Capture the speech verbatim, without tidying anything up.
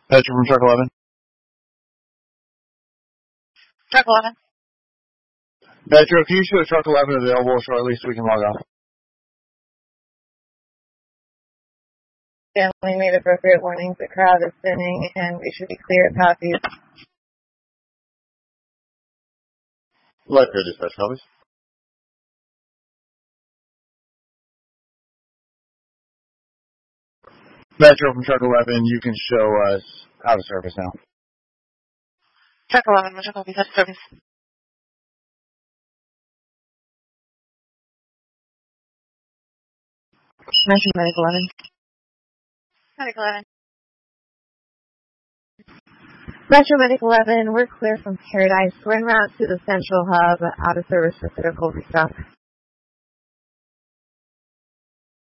Metro from Truck eleven. Truck eleven. Metro, can you show Truck eleven available shortly so we can log off? Family made appropriate warnings. The crowd is thinning and we should be clear of copies. Light Fair Dispatch, copies. Metro from Truck eleven, you can show us out of service now. Truck eleven, Metro copies, out of service. Metro Medic eleven. Medic eleven. Metro Medic eleven, we're clear from Paradise. We're en route to the central hub, out of service for critical restock.